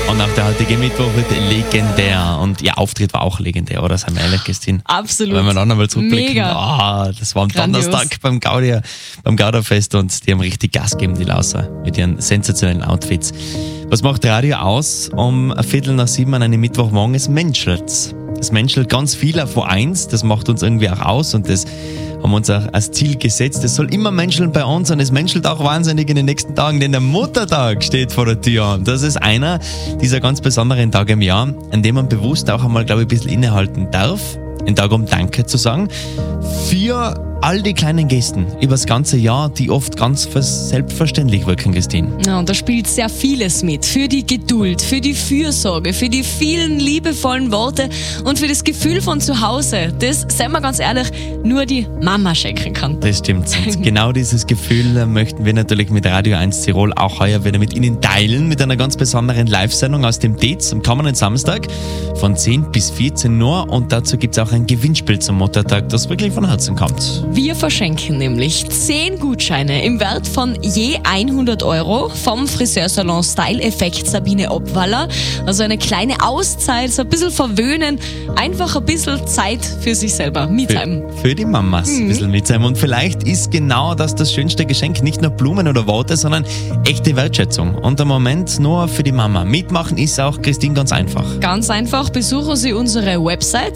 Und auch der heutige Mittwoch wird legendär. Und ihr Auftritt war auch legendär, oder? Seien wir ehrlich, Christine? Absolut. Wenn wir dann einmal zurückblicken, Mega. das war am Grandios. Donnerstag beim Gauderfest und die haben richtig Gas gegeben, die Lauser, mit ihren sensationellen Outfits. Was macht Radio aus? Um 6:15 an einem Mittwochmorgen, es menschelt. Es menschelt ganz viel auf eins, das macht uns irgendwie auch aus und das haben wir uns auch als Ziel gesetzt. Es soll immer menscheln bei uns und es menschelt auch wahnsinnig in den nächsten Tagen, denn der Muttertag steht vor der Tür. Und das ist einer dieser ganz besonderen Tage im Jahr, an dem man bewusst auch einmal, glaube ich, ein bisschen innehalten darf. Ein Tag, um Danke zu sagen für all die kleinen Gesten übers ganze Jahr, die oft ganz selbstverständlich wirken, Christine. Ja, und da spielt sehr vieles mit. Für die Geduld, für die Fürsorge, für die vielen liebevollen Worte und für das Gefühl von zu Hause. Das, seien wir ganz ehrlich, nur die Mama schenken kann. Das stimmt. Und genau dieses Gefühl möchten wir natürlich mit Radio 1 Tirol auch heuer wieder mit Ihnen teilen, mit einer ganz besonderen Live-Sendung aus dem Dez am kommenden Samstag von 10 bis 14 Uhr. Und dazu gibt es auch ein Gewinnspiel zum Muttertag, das wirklich von Herzen kommt. Wir verschenken nämlich 10 Gutscheine im Wert von je 100 € vom Friseursalon Style Effekt Sabine Obwaller. Also eine kleine Auszeit, so ein bisschen verwöhnen, einfach ein bisschen Zeit für sich selber, Me-Time. Für die Mamas ein bisschen Me-Time. Und vielleicht ist genau das schönste Geschenk, nicht nur Blumen oder Worte, sondern echte Wertschätzung. Und der Moment nur für die Mama. Mitmachen ist auch, Christine, ganz einfach. Ganz einfach, besuchen Sie unsere Website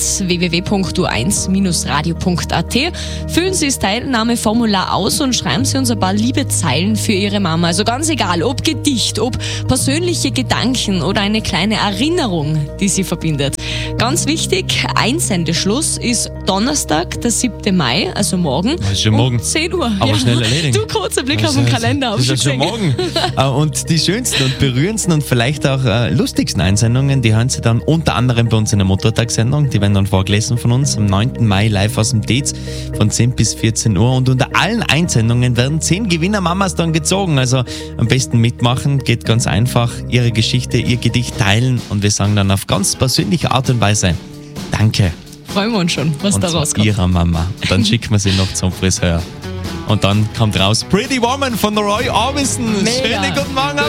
www.u1-radio.at, füllen Sie das Teilnahmeformular aus und schreiben Sie uns ein paar liebe Zeilen für Ihre Mama. Also ganz egal, ob Gedicht, ob persönliche Gedanken oder eine kleine Erinnerung, die Sie verbindet. Ganz wichtig, Einsendeschluss ist Donnerstag, der 7. Mai, also morgen. Das ist schon morgen. Um 10 Uhr. Aber schnell erledigen. Du, kurzer Blick auf den Kalender. Das ist ja schon morgen. Und die schönsten und berührendsten und vielleicht auch lustigsten Einsendungen, die hören Sie dann unter anderem bei uns in der Muttertagssendung. Die werden dann vorgelesen von uns am 9. Mai live aus dem Dez von 10 bis 14 Uhr. Und unter allen Einsendungen werden 10 Gewinnermamas dann gezogen. Also am besten mitmachen, geht ganz einfach. Ihre Geschichte, Ihr Gedicht teilen und wir sagen dann auf ganz persönliche Art und Weise Danke. Freuen wir uns schon, was Und da zu rauskommt. Ihrer Mama. Und dann schicken wir sie noch zum Friseur. Und dann kommt raus Pretty Woman von Roy Orbison. Mega. Schönen guten Morgen.